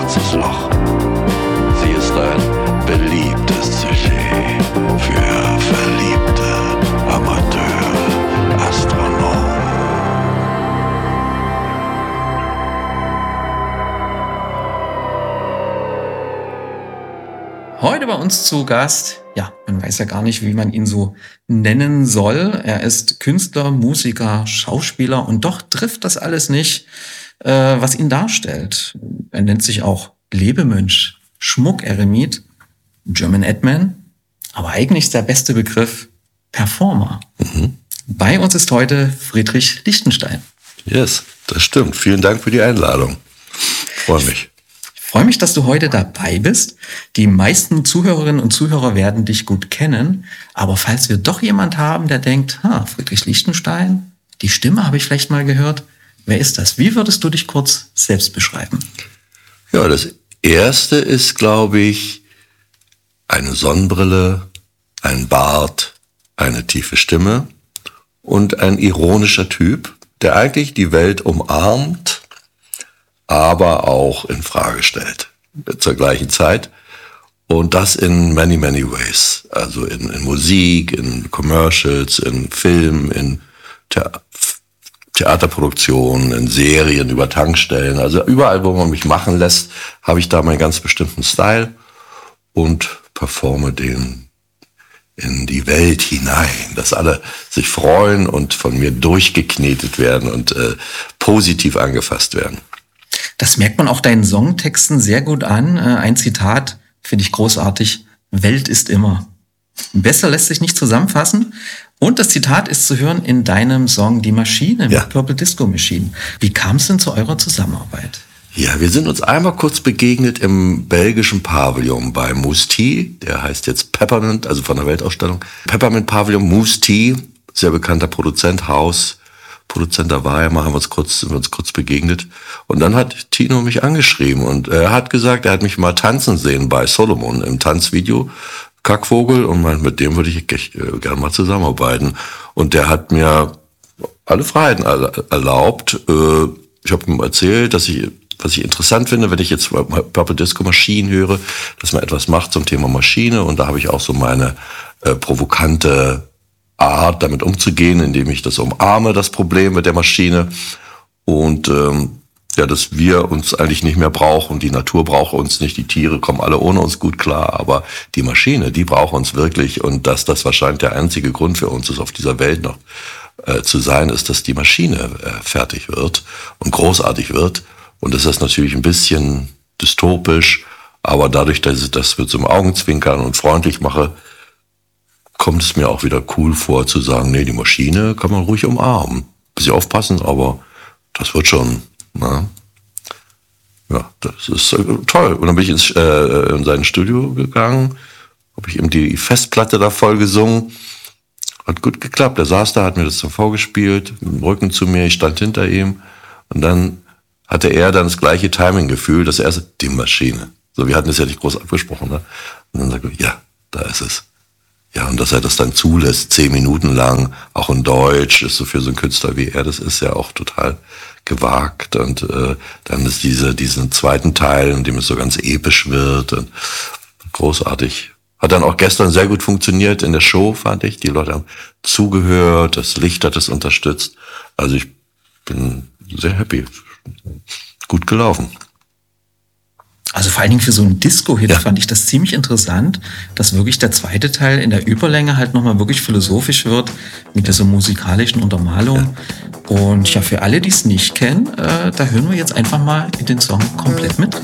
schwarzes Loch. Sie ist ein beliebtes Sujet für verliebte Amateur-Astronomen. Heute bei uns zu Gast, ja, man weiß ja gar nicht, wie man ihn so nennen soll. Er ist Künstler, Musiker, Schauspieler und doch trifft das alles nicht, was ihn darstellt. Er nennt sich auch Lebemönch, Schmuckeremit, German Edman, aber eigentlich ist der beste Begriff Performer. Bei uns ist heute Friedrich Lichtenstein. Yes, das stimmt. Vielen Dank für die Einladung. Freue mich. Ich freue mich, dass du heute dabei bist. Die meisten Zuhörerinnen und Zuhörer werden dich gut kennen. Aber falls wir doch jemand haben, der denkt, Friedrich Lichtenstein, die Stimme habe ich vielleicht mal gehört. Wer ist das? Wie würdest du dich kurz selbst beschreiben? Ja, das erste ist, glaube ich, eine Sonnenbrille, ein Bart, eine tiefe Stimme und ein ironischer Typ, der eigentlich die Welt umarmt, aber auch in Frage stellt zur gleichen Zeit. Und das in many, many ways. Also in Musik, in Commercials, in Film, in Theaterproduktionen, in Serien, über Tankstellen. Also überall, wo man mich machen lässt, habe ich da meinen ganz bestimmten Style und performe den in die Welt hinein, dass alle sich freuen und von mir durchgeknetet werden und positiv angefasst werden. Das merkt man auch deinen Songtexten sehr gut an. Ein Zitat finde ich großartig. Welt ist immer. Besser lässt sich nicht zusammenfassen. Und das Zitat ist zu hören in deinem Song Die Maschine mit Purple Disco Machine. Wie kam es denn zu eurer Zusammenarbeit? Ja, wir sind uns einmal kurz begegnet im belgischen Pavillon bei Mousse T. Der heißt jetzt Peppermint, also von der Weltausstellung. Peppermint Pavillon, Mousse T, sehr bekannter Produzent, Produzent da war er mal, sind wir uns kurz begegnet. Und dann hat Tino mich angeschrieben und er hat gesagt, er hat mich mal tanzen sehen bei Solomon im Tanzvideo, Kackvogel, und meint, mit dem würde ich gerne mal zusammenarbeiten. Und der hat mir alle Freiheiten erlaubt. Ich habe ihm erzählt, was ich interessant finde, wenn ich jetzt Purple Disco Machine höre, dass man etwas macht zum Thema Maschine. Und da habe ich auch so meine provokante Art, damit umzugehen, indem ich das umarme, das Problem mit der Maschine. Und dass wir uns eigentlich nicht mehr brauchen. Die Natur braucht uns nicht, die Tiere kommen alle ohne uns gut klar, aber die Maschine, die braucht uns wirklich. Und dass das wahrscheinlich der einzige Grund für uns ist, auf dieser Welt noch zu sein, ist, dass die Maschine fertig wird und großartig wird. Und das ist natürlich ein bisschen dystopisch, aber dadurch, dass ich das mit so einem Augenzwinkern und freundlich mache, kommt es mir auch wieder cool vor zu sagen, nee, die Maschine kann man ruhig umarmen. Bisschen aufpassen, aber das wird schon. Na? Ja, das ist toll. Und dann bin ich in sein Studio gegangen, habe ich ihm die Festplatte da voll gesungen. Hat gut geklappt. Er saß da, hat mir das dann vorgespielt, mit dem Rücken zu mir, ich stand hinter ihm. Und dann hatte er dann das gleiche Timing-Gefühl, dass er die Maschine. So, wir hatten es ja nicht groß abgesprochen, ne? Und dann sagte er, ja, da ist es. Ja, und dass er das dann zulässt, 10 Minuten lang, auch in Deutsch, ist so für so einen Künstler wie er, das ist ja auch total gewagt. Und dann ist diesen zweiten Teil, in dem es so ganz episch wird, und großartig. Hat dann auch gestern sehr gut funktioniert in der Show, fand ich. Die Leute haben zugehört, das Licht hat es unterstützt. Also ich bin sehr happy. Gut gelaufen. Also vor allen Dingen für so einen Disco-Hit fand ich das ziemlich interessant, dass wirklich der zweite Teil in der Überlänge halt nochmal wirklich philosophisch wird mit dieser musikalischen Untermalung. Ja. Und ja, für alle, die es nicht kennen, da hören wir jetzt einfach mal in den Song komplett mit.